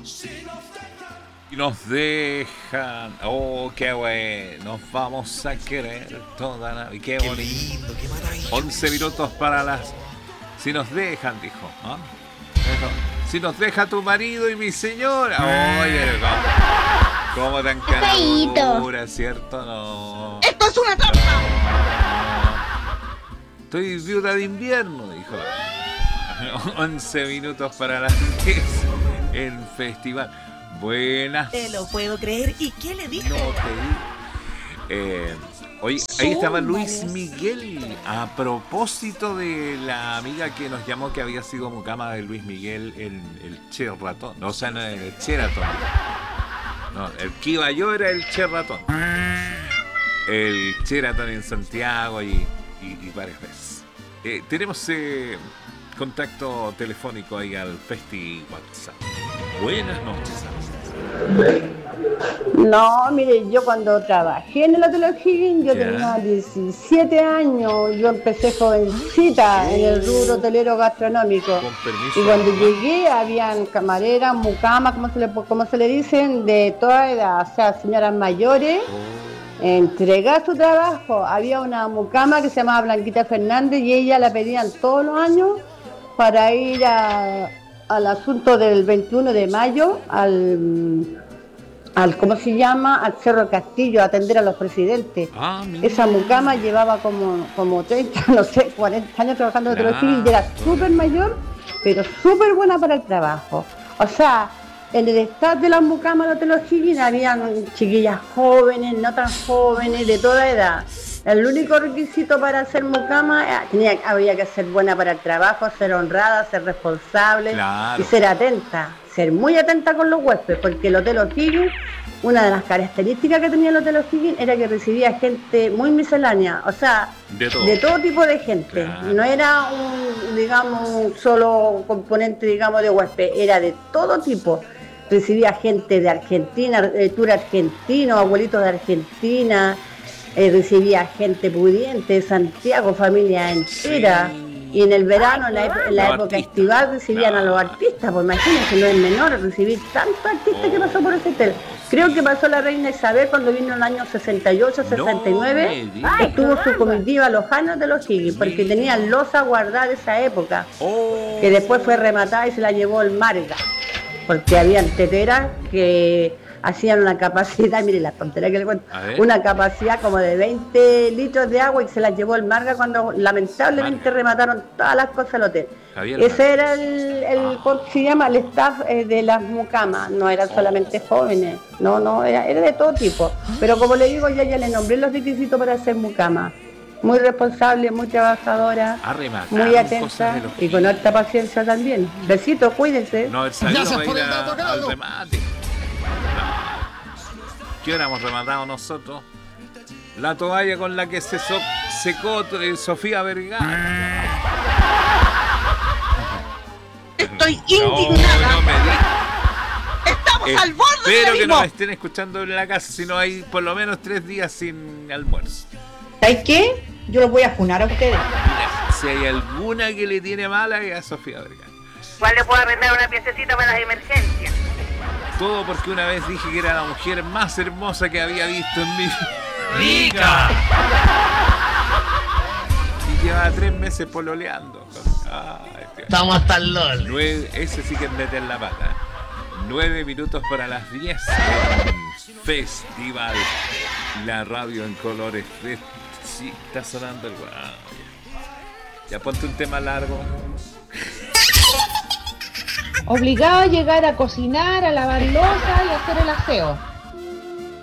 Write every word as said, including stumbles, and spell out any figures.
Y nos dejan. Oh, qué bueno. Nos vamos a querer toda la vida. Qué bonito, qué maravilla. once minutos para las. Si nos dejan, dijo. ¿Ah? Si nos deja tu marido y mi señora. Oye, ¿cómo, cómo tan caradura, cierto? No. ¡Esto es una trampa! No. Estoy viuda de invierno, dijo. once minutos para las diez en festival. Buenas. Te lo puedo creer. ¿Y qué le dijo? No te digo. Eh, oye, ahí estaba Luis Miguel. A propósito de la amiga que nos llamó que había sido mucama de Luis Miguel en el Sheraton. No, o sea, no en el Sheraton. No, el que iba yo era el Sheraton. El Sheraton en Santiago y, y, y varias veces. Eh, tenemos eh, contacto telefónico ahí al Festi WhatsApp. Buenas noches, No, mire, yo cuando trabajé en el Hotel O'Higgins, yo yeah. tenía diecisiete años, yo empecé jovencita en el rubro hotelero gastronómico. Con permiso. Y cuando llegué, habían camareras, mucamas, como se le, como se le dicen, de toda edad, o sea, señoras mayores. Oh. Entregar su trabajo. Había una mucama que se llamaba Blanquita Fernández y ella la pedían todos los años para ir a... al asunto del veintiuno de mayo, al, al ¿cómo se llama? Al Cerro Castillo, a atender a los presidentes. Ah, esa mucama llevaba como, como treinta, no sé, cuarenta años trabajando en el Hotel y era súper mayor, pero súper buena para el trabajo. O sea, en el staff de las mucamas del Hotel O'Higgins habían chiquillas jóvenes, no tan jóvenes, de toda edad. El único requisito para ser mucama tenía, había que ser buena para el trabajo, ser honrada, ser responsable, claro, y ser atenta, ser muy atenta con los huéspedes, porque el Hotel O'Higgins, una de las características que tenía el Hotel O'Higgins era que recibía gente muy miscelánea, o sea, de todo, de todo tipo de gente. Claro. No era un, digamos, un solo componente, digamos, de huésped, era de todo tipo. Recibía gente de Argentina, de tour argentino, abuelitos de Argentina. Eh, recibía gente pudiente de Santiago, familia entera, sí. Y en el verano, en la, en la época artistas. estival, recibían no. a los artistas, pues imagínense, no es menor recibir tantos artistas oh. que pasó por ese hotel. Creo que pasó la reina Isabel cuando vino en el año sesenta y ocho, sesenta y nueve, no estuvo su comitiva Los Janos de los O'Higgins, porque tenían losa guardada de esa época, oh. que después fue rematada y se la llevó el Marga, porque habían teteras que hacían una capacidad, mire la tontería que le cuento, una capacidad como de veinte litros de agua y se las llevó el Marga cuando lamentablemente Marga. remataron todas las cosas del hotel. Javier Ese Marga. era el, el ah. ¿cómo se llama? El staff eh, de las mucamas, no eran oh. solamente jóvenes, no, no, era, era de todo tipo. Pero como le digo, ya, ya le nombré los requisitos para ser mucama. Muy responsable, muy trabajadora, muy atenta y con alta paciencia también. Besitos, cuídense. No, Gracias por el dato, a, al remate. ¿Qué hora hemos rematado nosotros? La toalla con la que se so- secó eh, Sofía Vergara. Estoy indignada. No, no me digas. Estamos eh, al borde del Espero abismo. que nos estén escuchando en la casa, si no hay por lo menos tres días sin almuerzo. ¿Sabes qué? Yo los voy a funar a ustedes. Mira, si hay alguna que le tiene mala es a Sofía Vergara. ¿Cuál le puedo arrendar una piececita para las emergencias? Todo porque una vez dije que era la mujer más hermosa que había visto en mi vida. ¡Rica! Y lleva tres meses pololeando. Ay, Estamos hasta el LOL. Nueve, ese sí que es meter la pata. Nueve minutos para las diez. Festival. La radio en colores. Sí, está sonando el guau. Ya ponte un tema largo. Obligado a llegar a cocinar, a lavar loza y a hacer el aseo.